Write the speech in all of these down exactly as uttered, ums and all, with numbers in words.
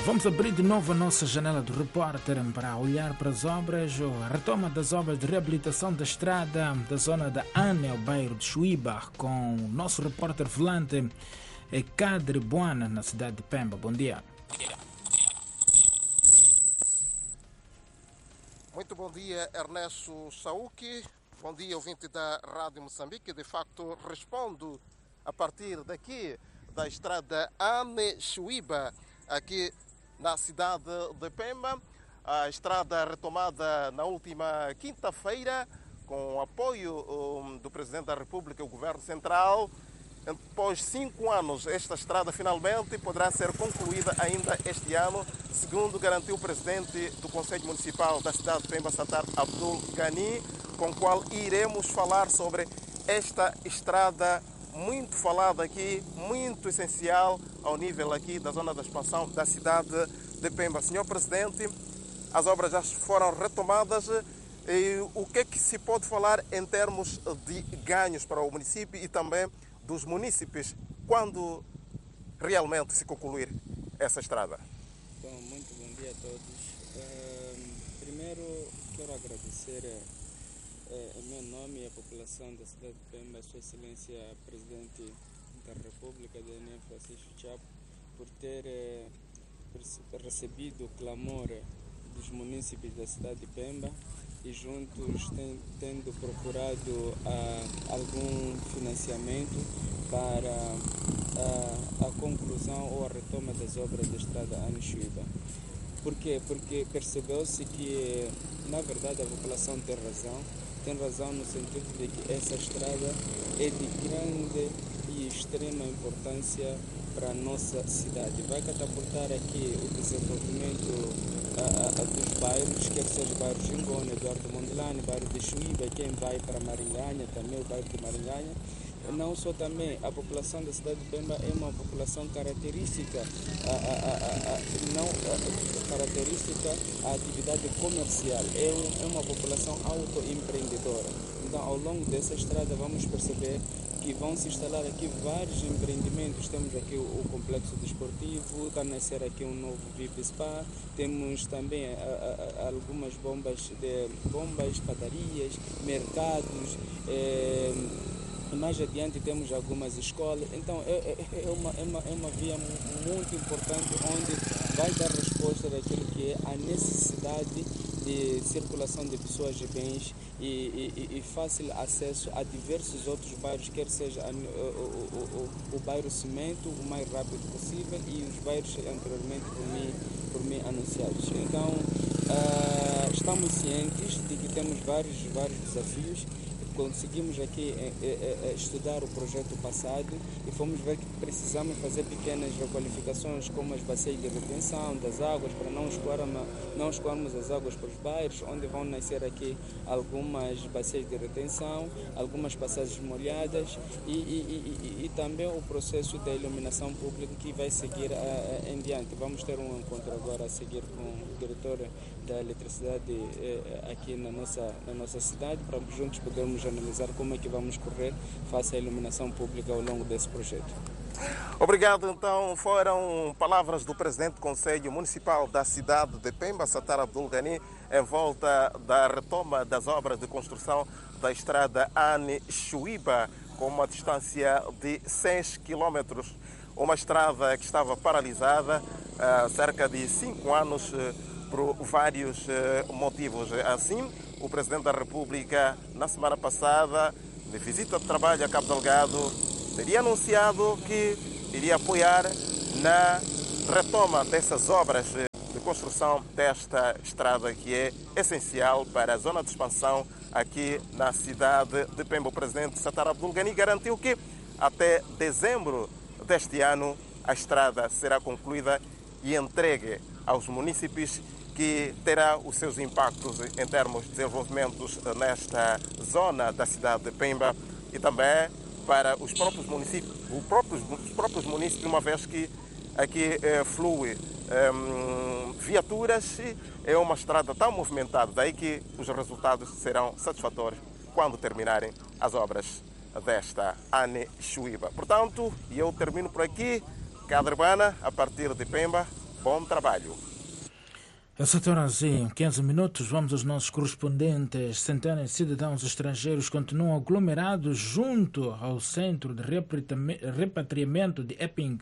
Vamos abrir de novo a nossa janela do repórter para olhar para as obras, a retoma das obras de reabilitação da estrada da zona da Ane ao bairro de Chuíba, com o nosso repórter volante Cadre Buana, na cidade de Pemba. Bom dia. Muito bom dia, Ernesto Sauki. Bom dia, ouvinte da Rádio Moçambique. De facto, respondo a partir daqui da estrada Ane Chuíba, aqui na cidade de Pemba. A estrada retomada na última quinta-feira com o apoio um, do Presidente da República e o Governo Central. Após cinco anos, esta estrada finalmente poderá ser concluída ainda este ano, segundo garantiu o Presidente do Conselho Municipal da cidade de Pemba, Sattar Abdul Ghani, com o qual iremos falar sobre esta estrada muito falada aqui, muito essencial ao nível aqui da zona da expansão da cidade de Pemba. Senhor Presidente, as obras já foram retomadas. E o que é que se pode falar em termos de ganhos para o município e também dos munícipes quando realmente se concluir essa estrada? Bom, muito bom dia a todos. Uh, primeiro, quero agradecer uh, em meu nome e a população da cidade de Pemba, a Sua Excelência Presidente da República, Daniel Francisco Chapo, por ter uh, recebido o clamor dos munícipes da cidade de Pemba e juntos tem, tendo procurado uh, algum financiamento para uh, a conclusão ou a retoma das obras da estrada Ane Chuíba. Por quê? Porque percebeu-se que, na verdade, a população tem razão, tem razão no sentido de que essa estrada é de grande e extrema importância para a nossa cidade. Vai catapultar aqui o desenvolvimento a, a, dos bairros, quer seja o bairro Gingona, Eduardo Mondlane, o bairro de Chuíba, quem vai para Maringanha, também o bairro de Maringanha. Não só também, a população da cidade de Pemba é uma população característica, a, a, a, a, não, a, característica à atividade comercial, é, um, é uma população autoempreendedora. Então, ao longo dessa estrada, vamos perceber que vão se instalar aqui vários empreendimentos. Temos aqui o, o complexo desportivo, vai nascer aqui um novo V I P Spa, temos também a, a, a, algumas bombas, de, bombas, padarias, mercados, é, mais adiante temos algumas escolas. Então é, é, é, uma, é, uma, é uma via muito importante onde vai dar resposta daquilo que é a necessidade de circulação de pessoas e bens e, e, e fácil acesso a diversos outros bairros, quer seja a, o, o, o, o bairro Cimento, o mais rápido possível, e os bairros anteriormente por mim, por mim anunciados. Então, uh, estamos cientes de que temos vários, vários desafios. Conseguimos aqui é, é, é, estudar o projeto passado e fomos ver que precisamos fazer pequenas requalificações, como as bacias de retenção das águas, para não escoarmos, não escoarmos as águas para os bairros, onde vão nascer aqui algumas bacias de retenção, algumas passagens molhadas e, e, e, e também o processo da iluminação pública que vai seguir a, a, em diante. Vamos ter um encontro agora a seguir com o diretor da eletricidade eh, aqui na nossa, na nossa cidade, para juntos podermos analisar como é que vamos correr face à iluminação pública ao longo desse projeto. Obrigado. Então, foram palavras do Presidente do Conselho Municipal da cidade de Pemba, Sattar Abdul Ghani, em volta da retoma das obras de construção da estrada Ane Chuíba, com uma distância de seis quilômetros. Uma estrada que estava paralisada há cerca de cinco anos por vários motivos. Assim, o Presidente da República, na semana passada, de visita de trabalho a Cabo Delgado, teria anunciado que iria apoiar na retoma dessas obras de construção desta estrada que é essencial para a zona de expansão aqui na cidade de Pemba. O Presidente Sattar Abdul Ghani garantiu que até dezembro deste ano a estrada será concluída e entregue aos munícipes, que terá os seus impactos em termos de desenvolvimentos nesta zona da cidade de Pemba e também para os próprios municípios, os próprios, os próprios municípios, uma vez que aqui eh, flui eh, viaturas, é uma estrada tão movimentada, daí que os resultados serão satisfatórios quando terminarem as obras desta Ane Chuíba. Portanto, eu termino por aqui, Cadre Buana, a partir de Pemba. Bom trabalho. A sete horas e quinze minutos, vamos aos nossos correspondentes. Centenas de cidadãos estrangeiros continuam aglomerados junto ao centro de repatriamento de Epping,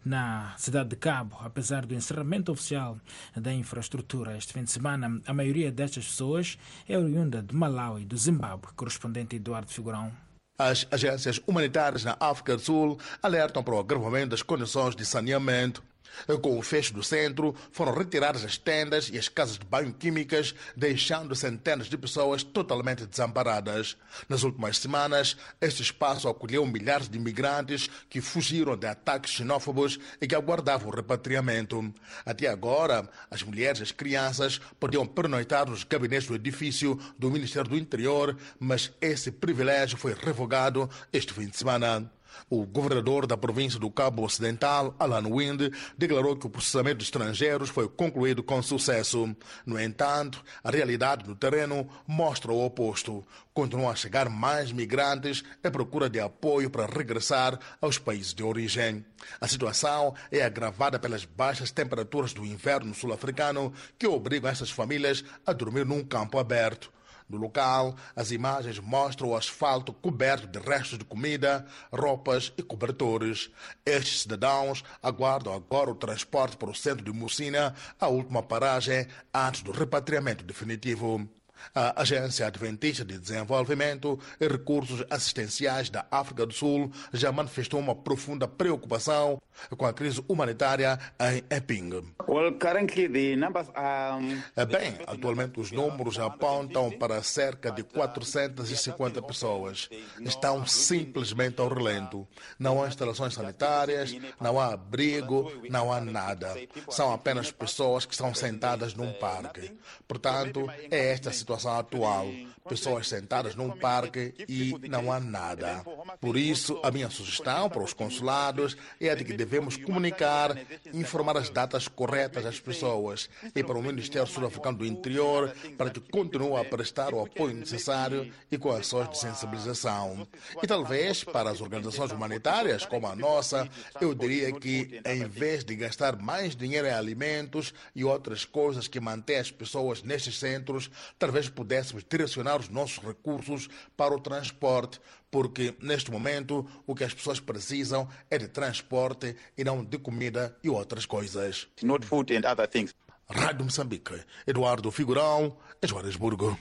na cidade de Cabo, apesar do encerramento oficial da infraestrutura. Este fim de semana, a maioria destas pessoas é oriunda de Malawi e do Zimbábue. Correspondente Eduardo Figurão. As agências humanitárias na África do Sul alertam para o agravamento das condições de saneamento. Com o fecho do centro, foram retiradas as tendas e as casas de banho químicas, deixando centenas de pessoas totalmente desamparadas. Nas últimas semanas, este espaço acolheu milhares de imigrantes que fugiram de ataques xenófobos e que aguardavam o repatriamento. Até agora, as mulheres e as crianças podiam pernoitar nos gabinetes do edifício do Ministério do Interior, mas esse privilégio foi revogado este fim de semana. O governador da província do Cabo Ocidental, Alan Wind, declarou que o processamento de estrangeiros foi concluído com sucesso. No entanto, a realidade no terreno mostra o oposto. Continuam a chegar mais migrantes à procura de apoio para regressar aos países de origem. A situação é agravada pelas baixas temperaturas do inverno sul-africano, que obrigam essas famílias a dormir num campo aberto. No local, as imagens mostram o asfalto coberto de restos de comida, roupas e cobertores. Estes cidadãos aguardam agora o transporte para o centro de Mucina, a última paragem antes do repatriamento definitivo. A Agência Adventista de Desenvolvimento e Recursos Assistenciais da África do Sul já manifestou uma profunda preocupação com a crise humanitária em Epping. Well, currently the numbers are... Bem, atualmente os números apontam para cerca de quatrocentas e cinquenta pessoas. Estão simplesmente ao relento. Não há instalações sanitárias, não há abrigo, não há nada. São apenas pessoas que estão sentadas num parque. Portanto, é esta a situação atual. Pessoas sentadas num parque e não há nada. Por isso, a minha sugestão para os consulados é a de que devemos comunicar, informar as datas corretas às pessoas e para o Ministério Sul-Africano do Interior para que continue a prestar o apoio necessário e com ações de sensibilização. E talvez para as organizações humanitárias como a nossa, eu diria que em vez de gastar mais dinheiro em alimentos e outras coisas que mantêm as pessoas nestes centros, talvez pudéssemos direcionar os nossos recursos para o transporte, porque neste momento o que as pessoas precisam é de transporte e não de comida e outras coisas. Not food and other things. Rádio Moçambique, Eduardo Figurão, em Joanesburgo.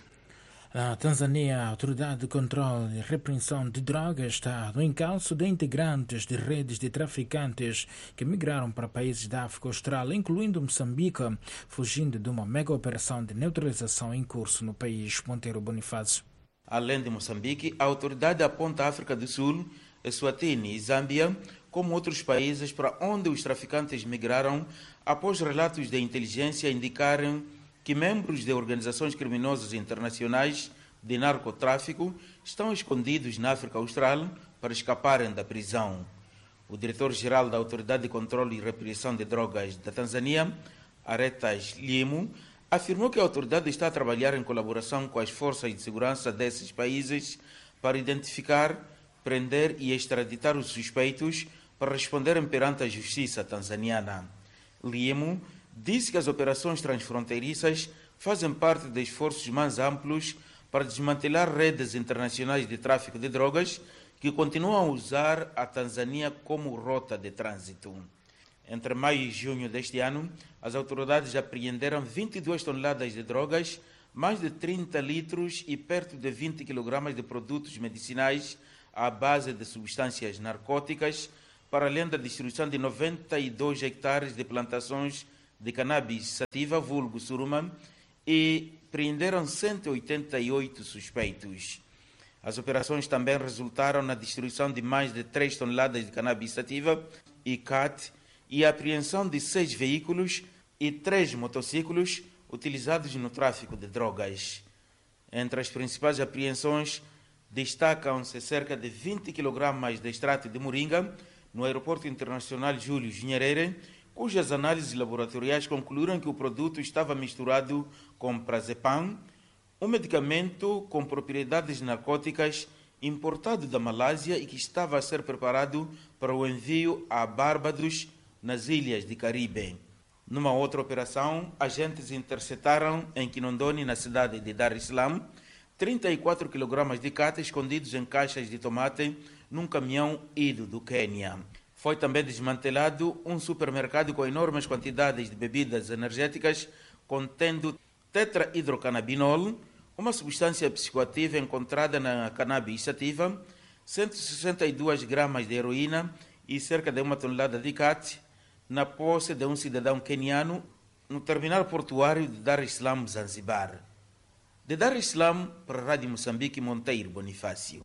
Na Tanzânia, a Autoridade de Controle e Repreensão de Drogas está no encalço de integrantes de redes de traficantes que migraram para países da África Austral, incluindo Moçambique, fugindo de uma mega operação de neutralização em curso no país. Monteiro Bonifácio. Além de Moçambique, a autoridade aponta a África do Sul, Eswatini e Zâmbia como outros países para onde os traficantes migraram após relatos de inteligência indicarem que membros de organizações criminosas internacionais de narcotráfico estão escondidos na África Austral para escaparem da prisão. O diretor-geral da Autoridade de Controle e Repressão de Drogas da Tanzânia, Aretas Limo, afirmou que a autoridade está a trabalhar em colaboração com as forças de segurança desses países para identificar, prender e extraditar os suspeitos para responderem perante a justiça tanzaniana. Limo disse que as operações transfronteiriças fazem parte de esforços mais amplos para desmantelar redes internacionais de tráfico de drogas que continuam a usar a Tanzânia como rota de trânsito. Entre maio e junho deste ano, as autoridades apreenderam vinte e duas toneladas de drogas, mais de trinta litros e perto de vinte quilogramas de produtos medicinais à base de substâncias narcóticas, para além da destruição de noventa e dois hectares de plantações de cannabis sativa, vulgo suruma, e prenderam cento e oitenta e oito suspeitos. As operações também resultaram na destruição de mais de três toneladas de cannabis sativa e C A T e a apreensão de seis veículos e três motociclos utilizados no tráfico de drogas. Entre as principais apreensões, destacam-se cerca de vinte quilogramas de extrato de moringa no Aeroporto Internacional Júlio Nyerere, cujas análises laboratoriais concluíram que o produto estava misturado com Prazepam, um medicamento com propriedades narcóticas importado da Malásia e que estava a ser preparado para o envio a Barbados, nas ilhas de Caribe. Numa outra operação, agentes interceptaram em Kinondoni, na cidade de Dar es Salaam, trinta e quatro quilogramas de cata escondidos em caixas de tomate num caminhão ido do Quênia. Foi também desmantelado um supermercado com enormes quantidades de bebidas energéticas contendo tetrahidrocannabinol, uma substância psicoativa encontrada na cannabis sativa, cento e sessenta e dois gramas de heroína e cerca de uma tonelada de cat na posse de um cidadão queniano no terminal portuário de Dar es Salaam, Zanzibar. De Dar es Salaam para a Rádio Moçambique, Monteiro Bonifácio.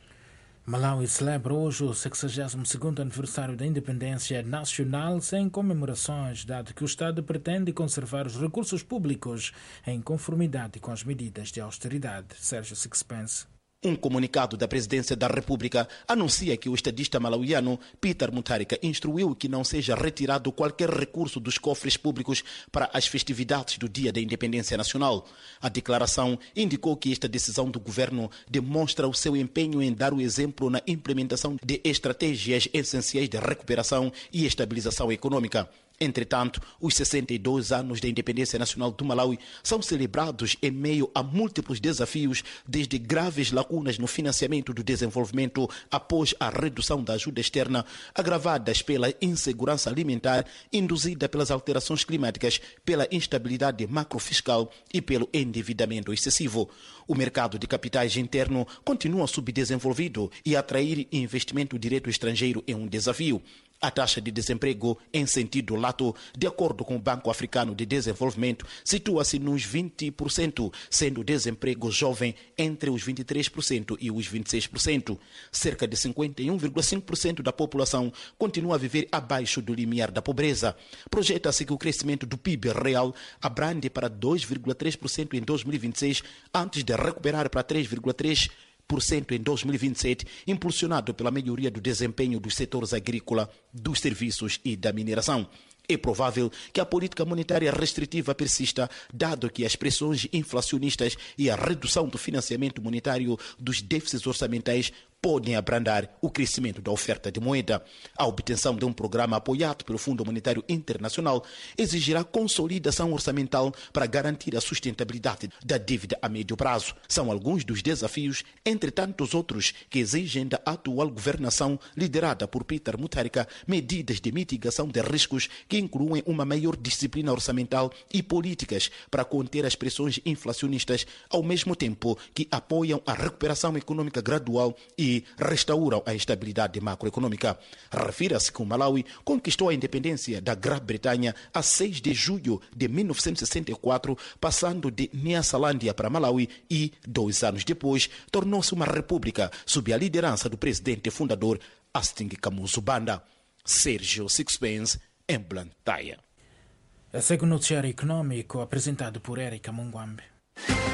Malawi celebra hoje o sexagésimo segundo aniversário da independência nacional sem comemorações, dado que o Estado pretende conservar os recursos públicos em conformidade com as medidas de austeridade. Sérgio Sixpence. Um comunicado da Presidência da República anuncia que o estadista malauiano Peter Mutharika instruiu que não seja retirado qualquer recurso dos cofres públicos para as festividades do Dia da Independência Nacional. A declaração indicou que esta decisão do governo demonstra o seu empenho em dar o exemplo na implementação de estratégias essenciais de recuperação e estabilização econômica. Entretanto, os sessenta e dois anos da independência nacional do Malawi são celebrados em meio a múltiplos desafios, desde graves lacunas no financiamento do desenvolvimento após a redução da ajuda externa, agravadas pela insegurança alimentar induzida pelas alterações climáticas, pela instabilidade macrofiscal e pelo endividamento excessivo. O mercado de capitais interno continua subdesenvolvido e atrair investimento direto estrangeiro é um desafio. A taxa de desemprego em sentido lato, de acordo com o Banco Africano de Desenvolvimento, situa-se nos vinte por cento, sendo o desemprego jovem entre os vinte e três por cento e os vinte e seis por cento. Cerca de cinquenta e um vírgula cinco por cento da população continua a viver abaixo do limiar da pobreza. Projeta-se que o crescimento do P I B real abrande para dois vírgula três por cento em dois mil e vinte e seis, antes de recuperar para três vírgula três por cento em dois mil e vinte e sete, impulsionado pela melhoria do desempenho dos setores agrícola, dos serviços e da mineração. É provável que a política monetária restritiva persista, dado que as pressões inflacionistas e a redução do financiamento monetário dos déficits orçamentais podem abrandar o crescimento da oferta de moeda. A obtenção de um programa apoiado pelo Fundo Monetário Internacional exigirá consolidação orçamental para garantir a sustentabilidade da dívida a médio prazo. São alguns dos desafios, entre tantos outros, que exigem da atual governação liderada por Peter Mutharika medidas de mitigação de riscos que incluem uma maior disciplina orçamental e políticas para conter as pressões inflacionistas, ao mesmo tempo que apoiam a recuperação econômica gradual e restauram a estabilidade macroeconômica. Refira-se que o Malawi conquistou a independência da Grã-Bretanha a seis de julho de mil novecentos e sessenta e quatro, passando de Nyasalandia para Malawi e, dois anos depois, tornou-se uma república sob a liderança do presidente fundador Hastings Kamuzu Banda. Sérgio Sixpence, em Blantyre. Esse é o noticiário econômico apresentado por Érica Mungwambe.